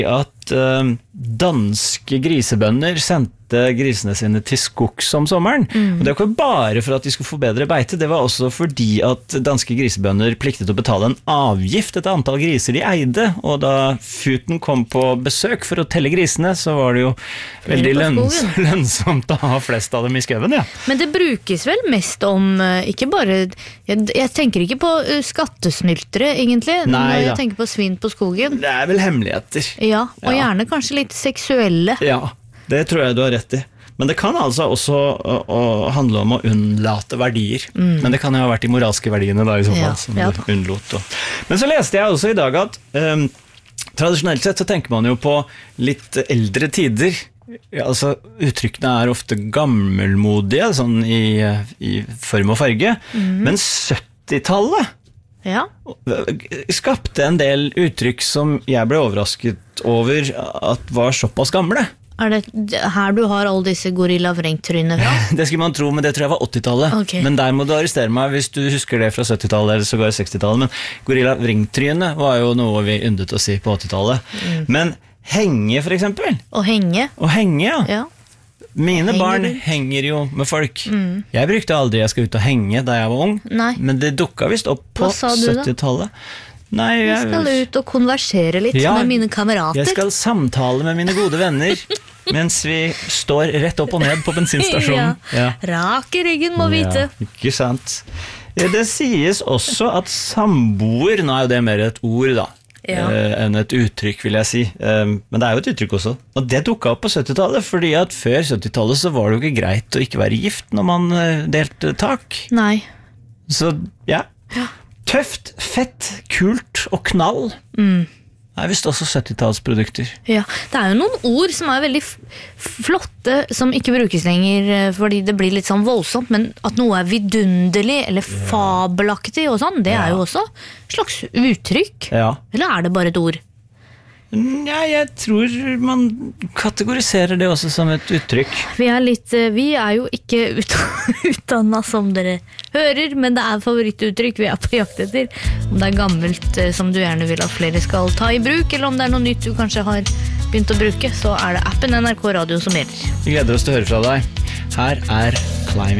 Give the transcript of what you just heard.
at danske grisebønder sendte grisene sine til skogs om sommeren. Og det var ikke bare for at de skulle få bedre beite, det var også fordi at danske grisebønder pliktet å betale en avgift etter antall griser de eide, og da Futen kom på besøk for å telle grisene, så var det jo veldig lønnsomt å ha flest av dem i skauen, ja. Men det brukes vel mest om, ikke bare, jeg tenker ikke på skattesnyltere egentlig, når jeg tenker på svin på skogen. Det vel hemmeligheter. Ja, og gjerne kanskje litt seksuelle. Ja, det tror jeg du har rett i. Men det kan altså også handle om å unnlate verdier. Men det kan jo ha vært de moralske verdiene da i så fall, som du unnlot. Men så leste jeg også i dag at tradisjonelt sett så tenker man jo på litt eldre tider. Altså, uttrykkene ofte gammelmodige, sånn i form og farge. Men 70-tallet skapte en del uttrykk som jeg ble overrasket over at var såpass gamle. Det her du har alle disse gorilla-vrengtryne fra? Det skulle man tro, men det tror jeg var 80-tallet. Okay. Men der må du arrestere meg hvis du husker det fra 70-tallet eller så går 60-tallet. Men gorilla-vrengtryne var jo noe vi yndet å si på 80-tallet. Men henge for eksempel. Å henge? Å henge, ja. Mine barn henger jo med folk. Jeg brukte aldri jeg skal ut og henge da jeg var ung. Nei. Men det dukket vist opp på 70-tallet. Nei, jeg skal ut og konversere litt med mine kamerater. Jeg skal samtale med mine gode venner mens vi står rett opp og ned på bensinstasjonen. Rak i ryggen må vite. Ikke sant. Det sies også at samboer, nå jo det mer et ord da, enn et uttrykk vil jeg si, men det jo et uttrykk også. Og det dukket opp på 70-tallet, fordi at før 70-tallet så var det jo ikke greit å ikke være gift når man delte tak. Nei. Så tøft, fett, kult og knall visst også 70-tallsprodukter. Ja, det jo noen ord som veldig flotte, som ikke brukes lenger fordi det blir litt sånn voldsomt, men at noe vidunderlig eller fabelaktig og sånn, det jo også et slags uttrykk. Eller det bare et ord? Ja, jeg tror man kategoriserer det også som et uttrykk. Vi jo ikke utdannet som dere hører, men det favorittuttrykk vi på jakt etter. Om det gammelt som du gjerne vil at flere skal ta i bruk, eller om det noe nytt du kanskje har begynt å bruke, så det appen NRK Radio som gjelder. Vi gleder oss til å høre fra deg. Her Climbing.